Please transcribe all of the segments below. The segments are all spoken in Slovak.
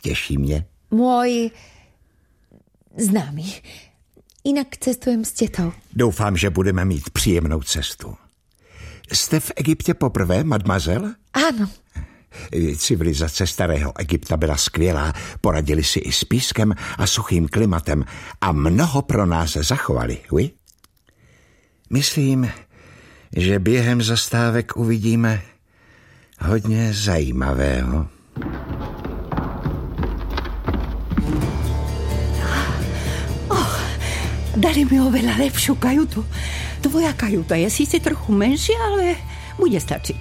Těší mě. Môj známy. Inak cestujem s tetou. Doufám, že budeme mít příjemnou cestu. Jste v Egyptě poprvé, mademoiselle? Áno. Civilizace starého Egypta byla skvělá, poradili si i s pískem a suchým klimatem a mnoho pro nás zachovali, oui? Myslím, že během zastávek uvidíme hodně zajímavého. Dali mi oveľa lepšiu kajutu. Tvoja kajuta je síce trochu menšia, ale bude stačiť.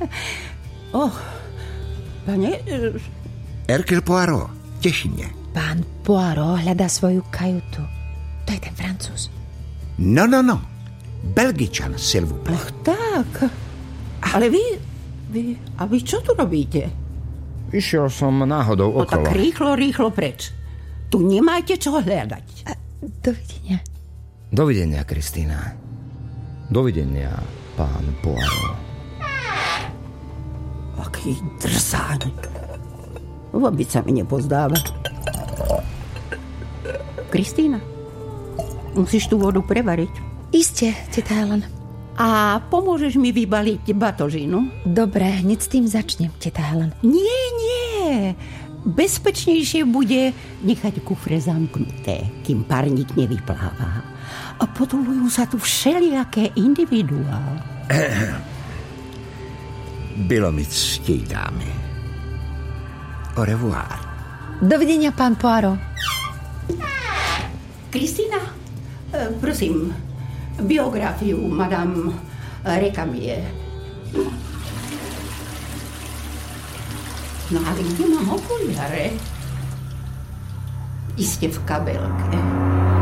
Pane... Hercule Poirot, těší mě. Pán Poirot hľadá svoju kajutu. To je ten Francúz. No. Belgičan, s'il vous plaît. Ach tak. Ale vy čo tu robíte? Išiel som náhodou No okolo. tak rýchlo preč. Tu nemáte čo hľadať. Dovidenia. Dovidenia, Kristína. Dovidenia, pán Poirot. Aký drzáň. Vôbec sa mi nepozdáva. Kristína, musíš tú vodu prevariť. Iste, teta Helen. A pomôžeš mi vybaliť batožinu? Dobre, hneď s tým začnem, teta Helen. Nie. Bezpečnejšie bude nechať kufre zamknuté, kým parník nevypláva. A podolujú sa tu všelijaké individuá. Bylo mi ctí, dámy. Au revoir. Dovidenia, pán Poirot. Kristína, prosím, biografiu madame Recamier. No ale kde mám okuliare? Iste v kabelke.